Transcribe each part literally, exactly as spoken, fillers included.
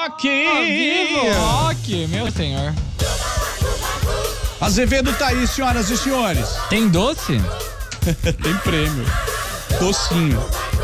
rock! Vivo rock, meu senhor. Azevedo tá aí, senhoras e senhores. Tem doce? Tem prêmio. Docinho.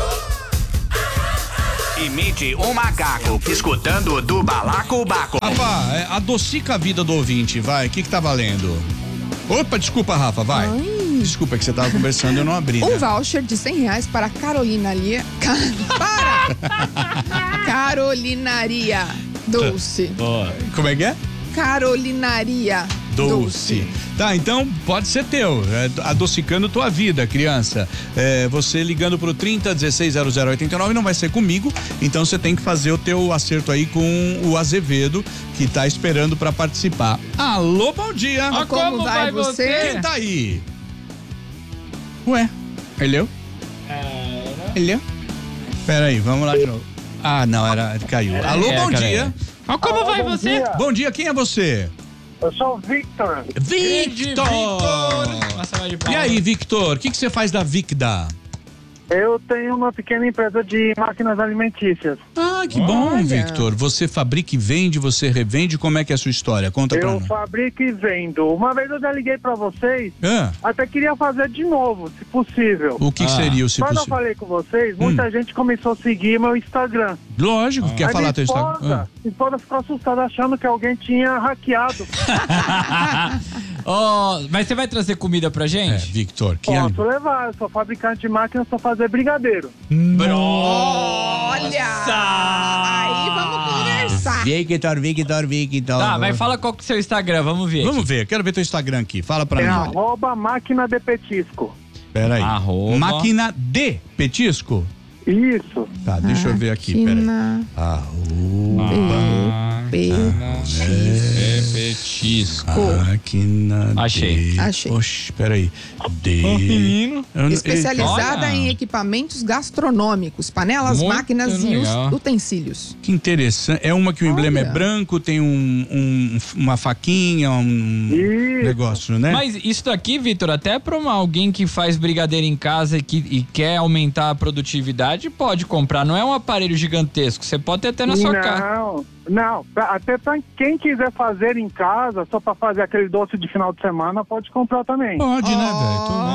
Imite um macaco escutando do balacobaco. Rafa, é, adocica a vida do ouvinte, vai. O que que tá valendo? Opa, desculpa, Rafa, vai. Ai. Desculpa, é que você tava conversando e eu não abri. Um né? voucher de cem reais para Carolinaria. Ca... Para! Carolinaria Doce. Como é que é? Carolinaria Doce. Tá, então pode ser teu. É, adocicando tua vida, criança. É, você ligando pro trinta, dezesseis, zero zero oitenta e nove não vai ser comigo, então você tem que fazer o teu acerto aí com o Azevedo, que tá esperando pra participar. Alô, bom dia. Ah, como, Como vai vai você? você? Quem tá aí? Ué, ele? Ele? Pera aí, vamos lá de novo. Ah, não, era, caiu. Alô, É, bom cara, dia. é. Ah, como Alô, vai bom você? dia. Bom dia, quem é você? Eu sou o Victor. Victor! Uma salva de E palmas. aí, Victor, o que que você faz da Vicda? Eu tenho uma pequena empresa de máquinas alimentícias. Ah, que bom, Olha. Victor. Você fabrica e vende, você revende, como é que é a sua história? Conta pra Eu nós. fabrico e vendo. Uma vez eu já liguei pra vocês, Ah, até queria fazer de novo, se possível. o que, que Ah. seria o se Quando eu possível? falei com vocês, muita gente começou a seguir meu Instagram. Lógico, quer Aí falar minha teu Instagram? esposa, Ah. minha esposa ficou assustada achando que alguém tinha hackeado. Oh, mas você vai trazer comida pra É, gente? Victor, que Posso animal. levar, eu sou fabricante de máquinas pra fazer brigadeiro. Olha! Aí vamos conversar. Victor, Victor, Victor. Tá, mas fala qual que é o seu Instagram, vamos ver. Vamos aqui. ver, quero ver teu Instagram aqui. Fala pra É mim. arroba máquina de petisco. Pera aí. Arroba. Máquina de petisco? Isso. Tá, deixa eu ver aqui, pera aí. Máquina Arroba. É petisco. Máquina Achei. de... Achei. Oxe, peraí. De... menino. Eu não- Especializada Olha. em equipamentos gastronômicos, panelas, Muito máquinas e legal. os utensílios. Que interessante. É uma que o emblema Olha. é branco, tem um, um- uma faquinha, um Isso. negócio, né? Mas isso daqui, Vitor, até pra uma- alguém que faz brigadeiro em casa e, que, e quer aumentar a produtividade, pode comprar. Não é um aparelho gigantesco, você pode ter até na sua casa. Não, não. Pra- até pra quem quiser fazer em casa, só pra fazer aquele doce de final de semana, pode comprar também. Pode, né, velho? Tô-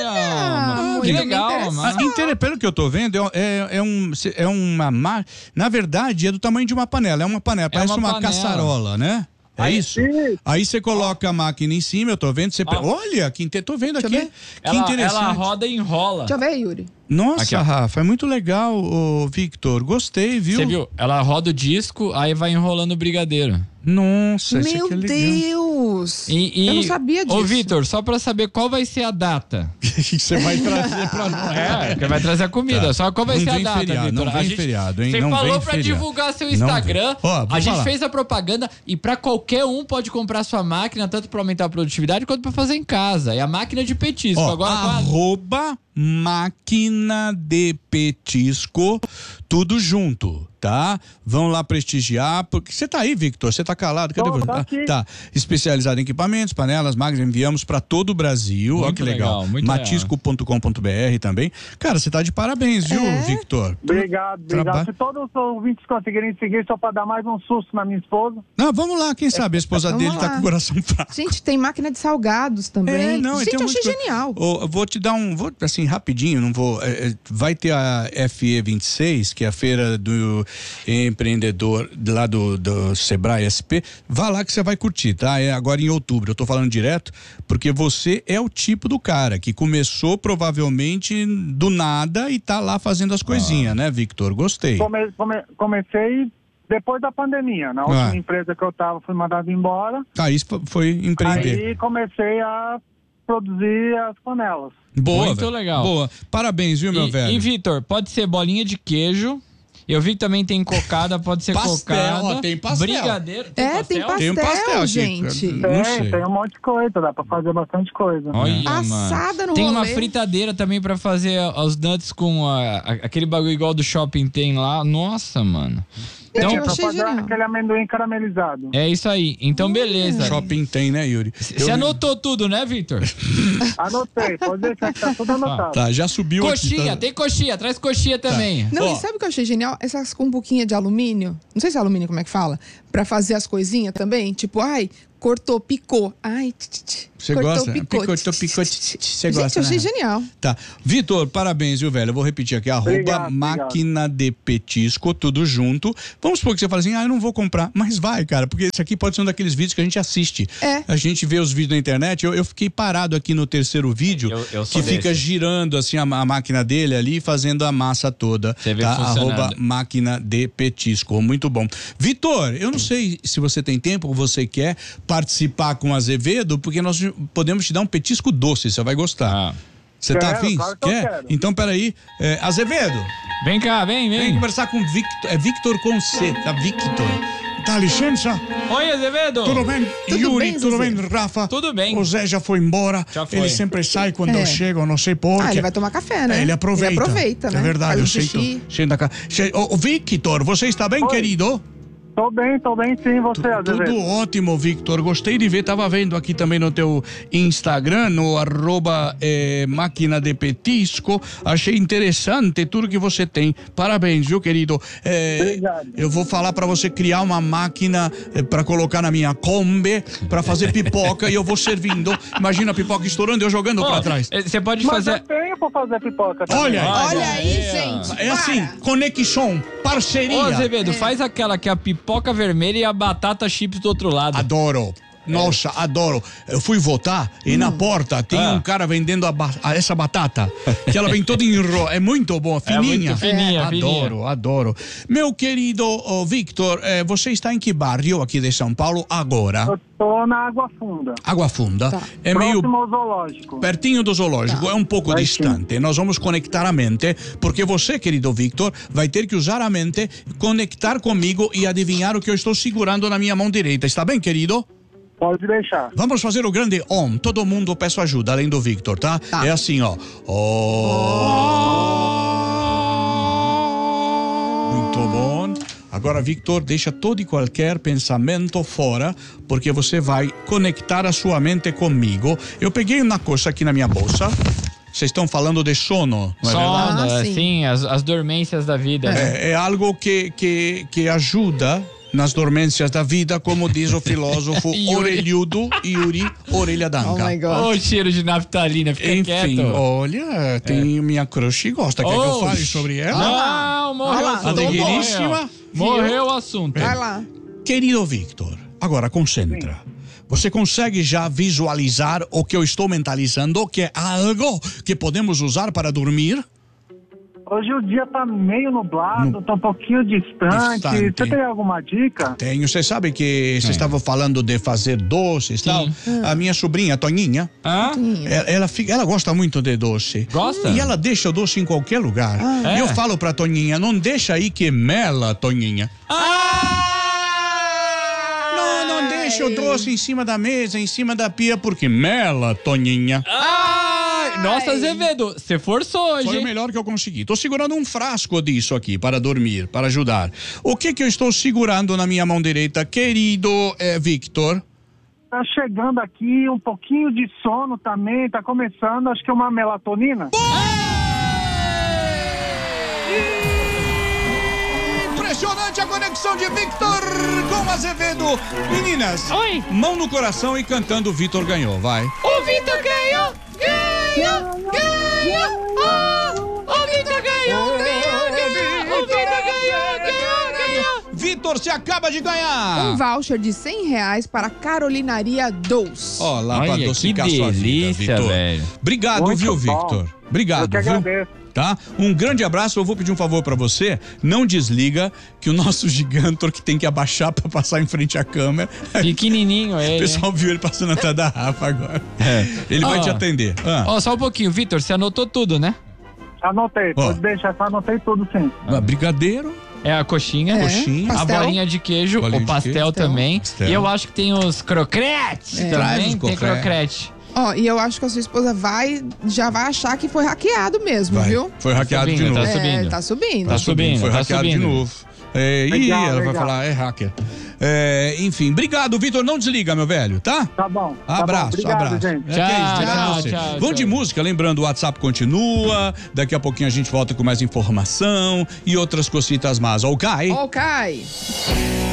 Olha, muito que legal, interessante. mano. Ah, inter- pelo que eu tô vendo, é, é, é um, é uma. ma- Na verdade, é do tamanho de uma panela. É uma panela, parece uma uma, panela. caçarola, né? É Aí- isso? Isso. Aí você coloca a máquina em cima, eu tô vendo. Você pe- Ó. Olha, que inte... tô vendo Deixa aqui. eu ver. Que Ela, interessante. ela roda e enrola. Deixa eu ver, Yuri. Nossa, Aqui, ó. Rafa, é muito legal, ô, Victor. Gostei, viu? Você viu? Ela roda o disco, aí vai enrolando o brigadeiro. Nossa, isso Meu aqui é legal. Deus! E, e- Eu não sabia disso. Ô, Vitor, só pra saber qual vai ser a data. O que você vai trazer pra nós? É, porque vai trazer a comida. Tá. Só qual vai Não ser a vem data, feriado, Vitor? não A vem gente- feriado, hein? Você Não falou vem pra feriado. divulgar seu Não Instagram. vem. Ó, vou a gente falar. fez a propaganda e pra qualquer um pode comprar sua máquina, tanto pra aumentar a produtividade quanto pra fazer em casa. É a máquina de petisco. Ó, Agora quase. arroba máquina de petisco, tudo junto, tá? Vão lá prestigiar, porque você tá aí, Victor, você tá calado, cadê Tô, você? tô Ah, aqui. tá, especializado em equipamentos, panelas, máquinas, enviamos pra todo o Brasil, ó Muito que legal, legal, muito matisco ponto com ponto b r também. Cara, você tá de parabéns, viu, É? Victor? Obrigado, obrigado. Traba- Se todos os ouvintes conseguirem seguir, só pra dar mais um susto na minha esposa. Não, vamos lá, quem sabe a esposa Vamos dele tá lá. com o coração fraco. Gente, tem máquina de salgados também. É, não, Gente, tem um eu monte achei de coisa. genial. Ô, eu vou te dar um, vou assim rapidinho, não vou. é, é, vai ter a F E vinte e seis, que é a feira do empreendedor lá do, do Sebrae S P. Vá lá que você vai curtir, tá? É agora em outubro. Eu tô falando direto porque você é o tipo do cara que começou provavelmente do nada e tá lá fazendo as coisinhas, né, Victor? Gostei. Come- come- comecei depois da pandemia. Na última Ah. empresa que eu tava, fui mandado embora. Tá, isso foi empreender. Aí comecei a produzir as panelas. Boa, Muito velho. legal. Boa. Parabéns, viu, meu E, velho? e, Vitor, pode ser bolinha de queijo. Eu vi que também tem cocada, pode ser Pastel, cocada. ó, tem pastel. Brigadeiro. É, tem pastel, Tem um pastel aqui. gente. Não Tem, sei. tem um monte de coisa, dá pra fazer bastante coisa. Olha, Assada mano. no Tem uma rolê. fritadeira também pra fazer os nuts com a- a- aquele bagulho igual do shopping tem lá. Nossa, mano. Então, eu É pra achei fazer genial. aquele amendoim caramelizado. é isso aí. Então, beleza. Shopping tem, né, Yuri? Você anotou tudo, né, Victor? Anotei, pode deixar que tá tudo anotado. Tá, já subiu Coxinha, aqui. Tá... tem coxinha, traz coxinha também. Não, Ó. e sabe o que eu achei genial? Essas cumbuquinhas de alumínio. Não sei se é alumínio, como é que fala? Pra fazer as coisinhas também. Tipo, ai, cortou, picou. Ai, tch, tch, tch. Você cortou, gosta? Picou, Picotou, tch, tch, picou, tch, tch, tch. tch, você Gente, gosta, eu achei né? genial. Tá. Vitor, parabéns, viu, velho? Eu vou repetir aqui, arroba Obrigado, máquina de petisco, tudo junto. Vamos supor que você fala assim, ah, eu não vou comprar. Mas vai, cara, porque esse aqui pode ser um daqueles vídeos que a gente assiste. É. A gente vê os vídeos na internet, eu, eu fiquei parado aqui no terceiro vídeo, Eu- eu sou que fica desse. girando assim a, a máquina dele ali, fazendo a massa toda. Você vê tá? funcionando. Arroba máquina de petisco, muito bom. Vitor, eu não sei se você tem tempo ou você quer participar com o Azevedo, porque nós podemos te dar um petisco doce, você vai gostar. Ah. Você tá Quero, afim? claro que eu Quer? quero. Então, peraí. É, Azevedo, Vem cá, vem, vem vem. conversar com o Victor. É Victor com C, tá? Victor. Dá licença? Oi, Azevedo. Tudo bem? Tudo Yuri, bem, tudo Zezé? bem, Rafa? Tudo bem. O Zé já foi embora. Já foi. Ele sempre sai quando É. eu chego, eu não sei por Ah, quê. ele vai tomar café, né? É, ele aproveita. Ele aproveita, né? É verdade, Faz eu um sei. xixi. Tô, cheio da ca... che... Ô, ô, Victor, você está bem, Oi. querido? Tô bem, tô bem sim, você, Tudo Azevedo. ótimo, Victor. Gostei de ver, tava vendo aqui também no teu Instagram, no arroba eh, máquina de petisco. Achei interessante tudo que você tem. Parabéns, viu, querido? Eh, Obrigado. Eu vou falar pra você criar uma máquina eh, pra colocar na minha Kombi pra fazer pipoca e eu vou servindo. Imagina a pipoca estourando e eu jogando pra trás. Você pode Mas fazer. eu tenho pra fazer pipoca também. Olha aí. Olha aí, ó. gente. É assim, conexão, parceria. Ô, Azevedo, faz aquela que é a pipoca vermelha e a batata chips do outro lado. Adoro. Nossa, adoro. Eu fui votar e na porta tem Ah. um cara vendendo a ba- a essa batata, que ela vem toda em ro... É muito boa, fininha. muito fininha, É, fininha. Adoro, adoro. Meu querido oh, Victor, eh, você está em que bairro aqui de São Paulo agora? Eu tô na Água Funda. Água Funda. Tá. É meio Próximo ao zoológico. pertinho do zoológico, é um pouco Vai distante. Nós vamos conectar a mente, porque você, querido Victor, vai ter que usar a mente, conectar comigo e adivinhar o que eu estou segurando na minha mão direita. Está bem, querido? Pode deixar. Vamos fazer o grande Om. Todo mundo peço ajuda, além do Victor, tá? Tá. É assim, ó. Om. Muito bom. Agora, Victor, deixa todo e qualquer pensamento fora, porque você vai conectar a sua mente comigo. Eu peguei uma coisa aqui na minha bolsa. Vocês estão falando de sono, não é verdade? Sono, Ah, sim. assim, as, as dormências da vida. né? É, é algo que, que, que ajuda nas dormências da vida, como diz o filósofo Yuri. orelhudo Yuri Orelha d'Anca. Oh my God. Ô, cheiro de naftalina, fica Enfim, quieto. olha, tem minha crush, gosta. Quer que eu Oh, fale sobre ela? Não, morreu Olha lá, o assunto. A então digníssima. Morreu. Morreu o assunto. Vai lá. Querido Victor, agora concentra. Você consegue já visualizar o que eu estou mentalizando, que é algo que podemos usar para dormir? Hoje o dia tá meio nublado, tá um pouquinho distante. Distante. Você tem alguma dica? Tenho. Você sabe que você estava falando de fazer doces e tal. A minha sobrinha, Toninha, Hã? ela, ela, fica- ela gosta muito de doce. Gosta? E ela deixa o doce em qualquer lugar. É? E eu falo pra Toninha, não deixa aí que mela, Toninha. Não, não deixa o doce em cima da mesa, em cima da pia, porque mela, Toninha. Ai, nossa, Azevedo, você forçou hoje. Foi o hein? melhor que eu consegui. Tô segurando um frasco disso aqui para dormir, para ajudar. O que que eu estou segurando na minha mão direita, querido eh, Victor? Tá chegando aqui um pouquinho de sono também, tá começando, acho que é uma melatonina. Impressionante a conexão de Victor com Azevedo. Meninas, Oi. mão no coração e cantando Victor ganhou, vai. O Vitor ganhou! Ganhou! Ganhou! Oh, o Vitor ganhou! Ganhou! Ganhou! O Vitor ganhou! Ganhou! Ganhou! Victor, você acaba de ganhar. Um voucher de cem reais para Carolinaria Doce. Ó, lá Olha, pra que adocicar sua vida, delícia, Victor. velho. Obrigado, Muito viu, bom. Victor? Obrigado, Eu que viu? agradeço. Tá? Um grande abraço. Eu vou pedir um favor pra você. Não desliga, que o nosso Gigantor que tem que abaixar pra passar em frente à câmera. Pequenininho O ele. pessoal viu ele passando atrás da Rafa agora. É. Ele vai Ó. te atender. Ah, Ó, só um pouquinho, Vitor, você anotou tudo, né? Anotei, Ó. pode deixar, só anotei tudo sim. ah, brigadeiro, É a coxinha, É, coxinha, a pastel. bolinha de queijo, Bolinha o de pastel queijo. também. Pastel. E eu acho que tem os croquetes É. Traz também. os Tem croquetes. croquete. Ó, e eu acho que a sua esposa vai, já vai achar que foi hackeado mesmo, vai. viu? Foi hackeado subindo, de novo. tá É, subindo. tá subindo. Tá subindo, Foi tá hackeado de subindo. novo. É, e Legal, ela vai legal. falar, é hacker. É, enfim, obrigado, Vitor. Não desliga, meu velho, tá? Tá bom. Tá Abraço, bom. Obrigado, abraço. gente. É, Tchau, que isso, obrigado a tchau, você. tchau, Vamos de tchau. música, lembrando, o WhatsApp continua. Daqui a pouquinho a gente volta com mais informação e outras cositas más. Ok? Ok.